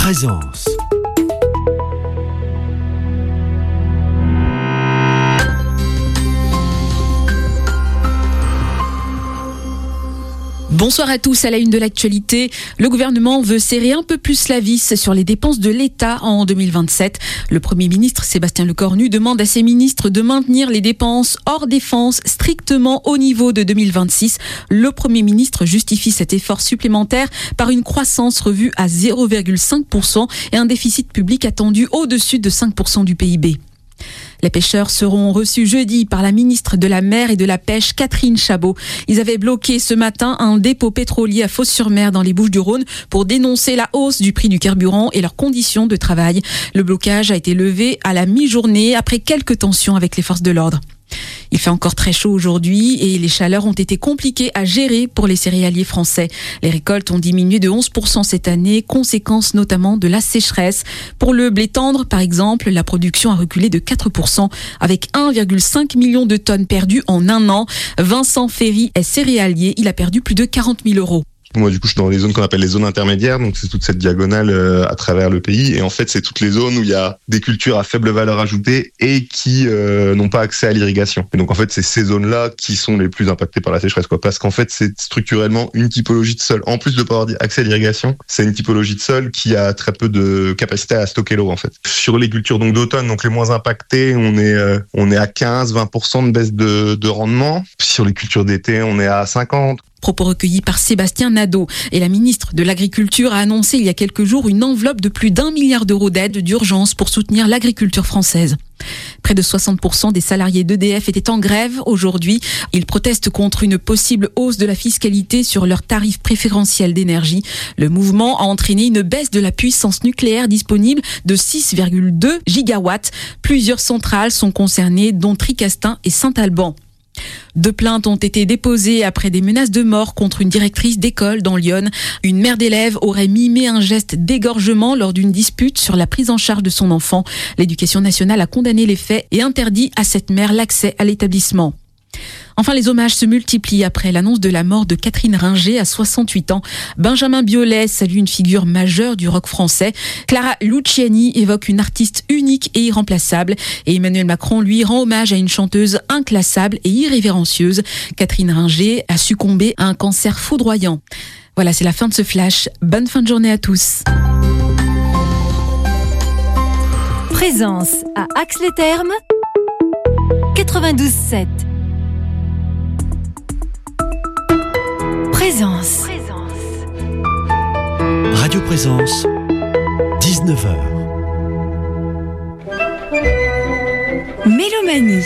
Présence. Bonsoir à tous. À la une de l'actualité, le gouvernement veut serrer un peu plus la vis sur les dépenses de l'État en 2027. Le Premier ministre Sébastien Lecornu demande à ses ministres de maintenir les dépenses hors défense strictement au niveau de 2026. Le Premier ministre justifie cet effort supplémentaire par une croissance revue à 0,5% et un déficit public attendu au-dessus de 5% du PIB. Les pêcheurs seront reçus jeudi par la ministre de la Mer et de la Pêche, Catherine Chabot. Ils avaient bloqué ce matin un dépôt pétrolier à Fos-sur-Mer dans les Bouches-du-Rhône pour dénoncer la hausse du prix du carburant et leurs conditions de travail. Le blocage a été levé à la mi-journée après quelques tensions avec les forces de l'ordre. Il fait encore très chaud aujourd'hui et les chaleurs ont été compliquées à gérer pour les céréaliers français. Les récoltes ont diminué de 11% cette année, conséquence notamment de la sécheresse. Pour le blé tendre, par exemple, la production a reculé de 4% avec 1,5 million de tonnes perdues en un an. Vincent Ferry est céréalier, il a perdu plus de 40 000 euros. Moi, du coup, je suis dans les zones qu'on appelle les zones intermédiaires, donc c'est toute cette diagonale à travers le pays. Et en fait, c'est toutes les zones où il y a des cultures à faible valeur ajoutée et qui n'ont pas accès à l'irrigation. Et donc, en fait, c'est ces zones-là qui sont les plus impactées par la sécheresse, quoi. Parce qu'en fait, c'est structurellement une typologie de sol. En plus de pas avoir accès à l'irrigation, c'est une typologie de sol qui a très peu de capacité à stocker l'eau, en fait. Sur les cultures donc d'automne, donc les moins impactées, on est à 15-20% de baisse de rendement. Sur les cultures d'été, on est à 50%. Propos recueillis par Sébastien Nadeau. Et la ministre de l'Agriculture a annoncé il y a quelques jours une enveloppe de plus d'1 milliard d'euros d'aide d'urgence pour soutenir l'agriculture française. Près de 60% des salariés d'EDF étaient en grève aujourd'hui. Ils protestent contre une possible hausse de la fiscalité sur leurs tarifs préférentiels d'énergie. Le mouvement a entraîné une baisse de la puissance nucléaire disponible de 6,2 gigawatts. Plusieurs centrales sont concernées, dont Tricastin et Saint-Alban. 2 plaintes ont été déposées après des menaces de mort contre une directrice d'école dans l'Yonne. Une mère d'élève aurait mimé un geste d'égorgement lors d'une dispute sur la prise en charge de son enfant. L'éducation nationale a condamné les faits et interdit à cette mère l'accès à l'établissement. Enfin, les hommages se multiplient après l'annonce de la mort de Catherine Ringer à 68 ans. Benjamin Biolay salue une figure majeure du rock français. Clara Luciani évoque une artiste unique et irremplaçable. Et Emmanuel Macron, lui, rend hommage à une chanteuse inclassable et irrévérencieuse. Catherine Ringer a succombé à un cancer foudroyant. Voilà, c'est la fin de ce flash. Bonne fin de journée à tous. Présence à Ax-les-Thermes, 92.7. Présence. Radio Présence, 19h. Mélomanie.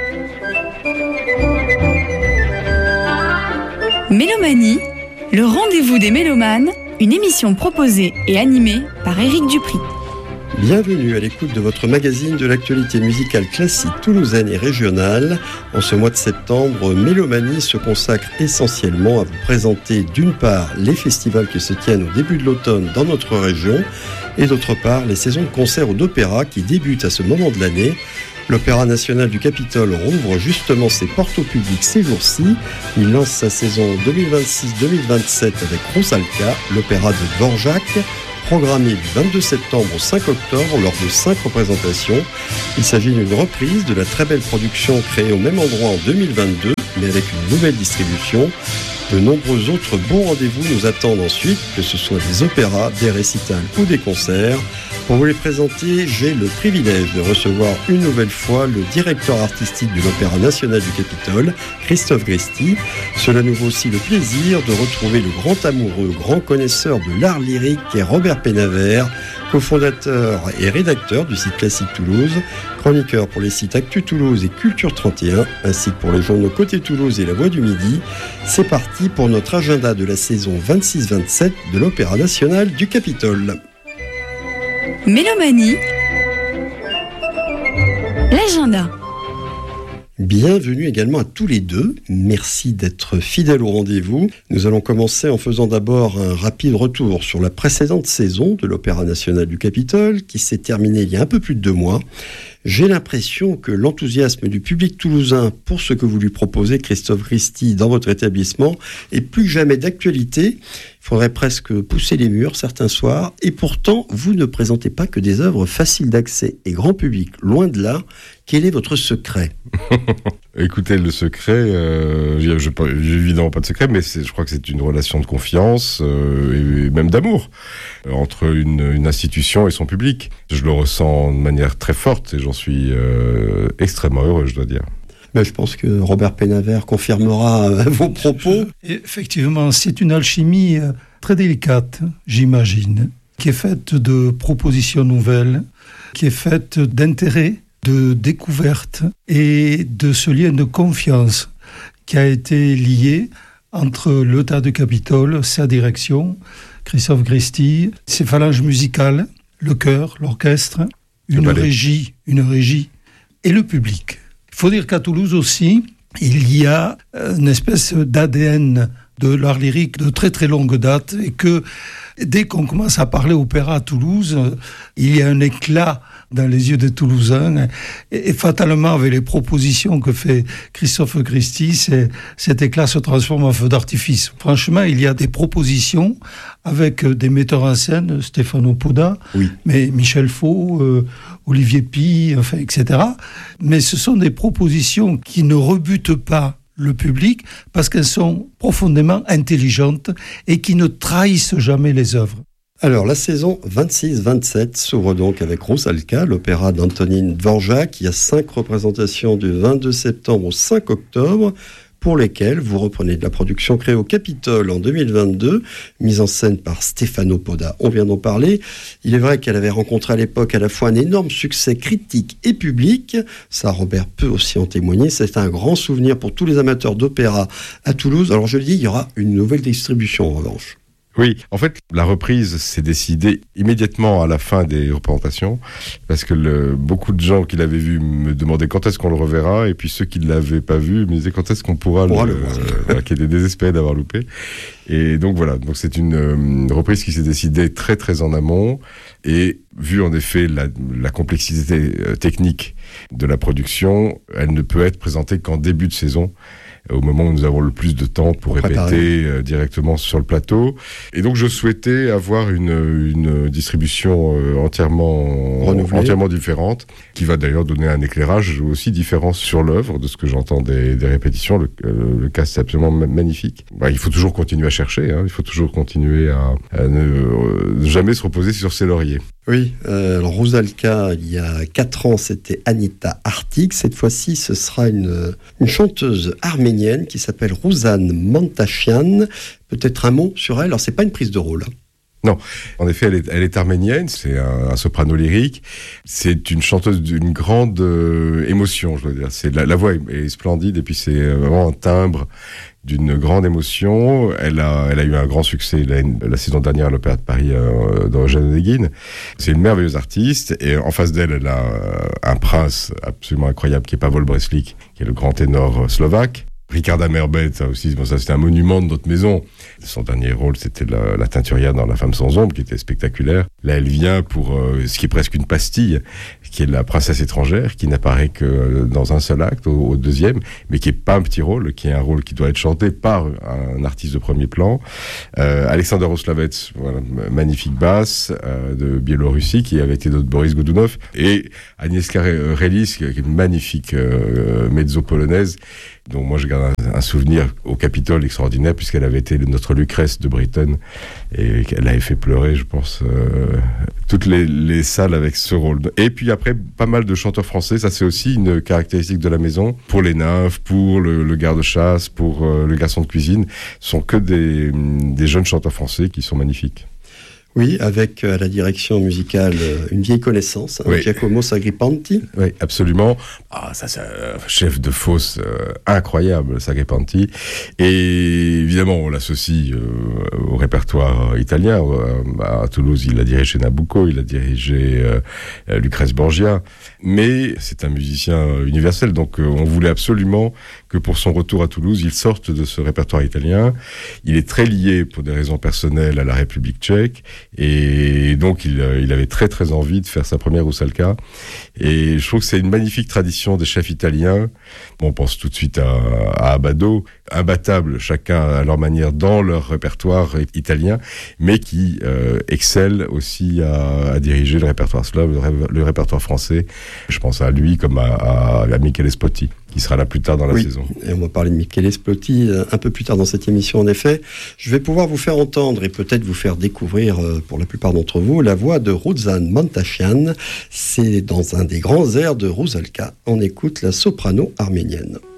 Mélomanie, le rendez-vous des mélomanes, une émission proposée et animée par Éric Dupri. Bienvenue à l'écoute de votre magazine de l'actualité musicale classique toulousaine et régionale. En ce mois de septembre, Mélomanie se consacre essentiellement à vous présenter d'une part les festivals qui se tiennent au début de l'automne dans notre région et d'autre part les saisons de concerts ou d'opéra qui débutent à ce moment de l'année. L'Opéra national du Capitole rouvre justement ses portes au public ces jours-ci. Il lance sa saison 2026-2027 avec Rusalka, l'opéra de Dvorak, programmé du 22 septembre au 5 octobre lors de 5 représentations. Il s'agit d'une reprise de la très belle production créée au même endroit en 2022, mais avec une nouvelle distribution. De nombreux autres bons rendez-vous nous attendent ensuite, que ce soit des opéras, des récitals ou des concerts. Pour vous les présenter, j'ai le privilège de recevoir une nouvelle fois le directeur artistique de l'Opéra national du Capitole, Christophe Gresti. Cela nous vaut aussi le plaisir de retrouver le grand amoureux, grand connaisseur de l'art lyrique qu'est Robert Pénavert, cofondateur et rédacteur du site Classique Toulouse, chroniqueur pour les sites Actu Toulouse et Culture 31, ainsi que pour les journaux Côté Toulouse et La Voix du Midi. C'est parti pour notre agenda de la saison 26-27 de l'Opéra national du Capitole. Mélomanie, l'agenda. Bienvenue également à tous les deux. Merci d'être fidèles au rendez-vous. Nous allons commencer en faisant d'abord un rapide retour sur la précédente saison de l'Opéra national du Capitole qui s'est terminée il y a un peu plus de 2 mois. J'ai l'impression que l'enthousiasme du public toulousain pour ce que vous lui proposez, Christophe Christie, dans votre établissement, est plus que jamais d'actualité. Il faudrait presque pousser les murs certains soirs. Et pourtant, vous ne présentez pas que des œuvres faciles d'accès et grand public. Loin de là, quel est votre secret ? Écoutez, le secret, j'ai évidemment pas de secret, mais je crois que c'est une relation de confiance et même d'amour entre une institution et son public. Je le ressens de manière très forte et j'en suis extrêmement heureux, je dois dire. Ben, je pense que Robert Pénavert confirmera vos propos. Effectivement, c'est une alchimie très délicate, j'imagine, qui est faite de propositions nouvelles, qui est faite d'intérêt, de découverte et de ce lien de confiance qui a été lié entre le Théâtre du Capitole, sa direction, Christophe Christie, ses phalanges musicales, le chœur, l'orchestre, une régie et le public. Il faut dire qu'à Toulouse aussi, il y a une espèce d'ADN de l'art lyrique de très très longue date et que dès qu'on commence à parler opéra à Toulouse, il y a un éclat dans les yeux des Toulousains et fatalement avec les propositions que fait Christophe Christie, cet éclat se transforme en feu d'artifice. Franchement, il y a des propositions avec des metteurs en scène, Stefano Poda, oui, mais Michel Faux, Olivier Py, enfin, etc. Mais ce sont des propositions qui ne rebutent pas le public parce qu'elles sont profondément intelligentes et qui ne trahissent jamais les œuvres. Alors, la saison 26-27 s'ouvre donc avec Rusalka, l'opéra d'Antonín Dvořák. Il y a 5 représentations du 22 septembre au 5 octobre pour lesquelles vous reprenez de la production créée au Capitole en 2022, mise en scène par Stefano Poda. On vient d'en parler. Il est vrai qu'elle avait rencontré à l'époque à la fois un énorme succès critique et public. Ça, Robert peut aussi en témoigner. C'est un grand souvenir pour tous les amateurs d'opéra à Toulouse. Alors, je le dis, il y aura une nouvelle distribution en revanche. Oui, en fait, la reprise s'est décidée immédiatement à la fin des représentations, parce que beaucoup de voir qui l'avaient vu me demandaient quand est-ce qu'on le reverra, et puis ceux qui ne l'avaient pas vu me disaient quand est-ce qu'on pourra le voir, qui étaient désespérés d'avoir loupé. Et donc voilà, donc c'est une reprise qui s'est décidée très très en amont, et vu en effet la complexité technique de la production, elle ne peut être présentée qu'en début de saison, au moment où nous avons le plus de temps pour répéter directement sur le plateau. Et donc je souhaitais avoir une distribution entièrement différente, qui va d'ailleurs donner un éclairage aussi différent sur l'œuvre, de ce que j'entends des répétitions. Le cast est absolument magnifique. Il faut toujours continuer à chercher, il faut toujours continuer à ne jamais se reposer sur ses lauriers. Oui, alors Rusalka, il y a 4 ans, c'était Anita Artik. Cette fois-ci, ce sera une chanteuse arménienne qui s'appelle Ruzan Mantashian. Peut-être un mot sur elle. Alors, c'est pas une prise de rôle. Non, en effet, elle est arménienne, c'est un soprano lyrique, c'est une chanteuse d'une grande émotion, je veux dire. La voix est splendide et puis c'est vraiment un timbre d'une grande émotion. Elle a eu un grand succès la saison dernière à l'Opéra de Paris dans Eugène Onegin. C'est une merveilleuse artiste et en face d'elle, elle a un prince absolument incroyable qui est Pavol Breslik, qui est le grand ténor slovaque. Ricarda Merbet, ça aussi, ça c'était un monument de notre maison. Son dernier rôle, c'était la teinturière dans La Femme sans ombre, qui était spectaculaire. Là, elle vient pour ce qui est presque une pastille, qui est la princesse étrangère, qui n'apparaît que dans un seul acte, au deuxième, mais qui est pas un petit rôle, qui est un rôle qui doit être chanté par un artiste de premier plan. Alexander Oslavets, voilà, magnifique basse de Biélorussie, qui avait été de Boris Godunov, et Agnieszka Relis, qui est une magnifique mezzo-polonaise, dont moi je garde un souvenir au Capitole extraordinaire, puisqu'elle avait été notre Lucrèce de Britten, et qu'elle avait fait pleurer, je pense, toutes les salles avec ce rôle. Et puis après, pas mal de chanteurs français, ça c'est aussi une caractéristique de la maison, pour les nymphes, pour le garde-chasse, pour le garçon de cuisine, ce sont que des jeunes chanteurs français qui sont magnifiques. Oui, avec à la direction musicale une vieille connaissance, oui. Giacomo Sagripanti. Oui, absolument. Ça c'est un chef de fosse incroyable, Sagripanti. Et évidemment, on l'associe au répertoire italien. À Toulouse, il a dirigé Nabucco, il a dirigé Lucrèce Borgia. Mais c'est un musicien universel, donc on voulait absolument que pour son retour à Toulouse, il sorte de ce répertoire italien. Il est très lié, pour des raisons personnelles, à la République tchèque. Et donc, il avait très, très envie de faire sa première Rusalka. Et je trouve que c'est une magnifique tradition des chefs italiens. Bon, on pense tout de suite à Abbado, imbattables chacun à leur manière dans leur répertoire italien, mais qui excellent aussi à diriger le répertoire slave, le répertoire français. Je pense à lui comme à Michele Spotti, qui sera là plus tard dans la saison. Et on va parler de Michele Spotti un peu plus tard dans cette émission, en effet. Je vais pouvoir vous faire entendre et peut-être vous faire découvrir, pour la plupart d'entre vous, la voix de Ruzan Mantasyan. C'est dans un des grands airs de Rusalka. On écoute la soprano arménienne.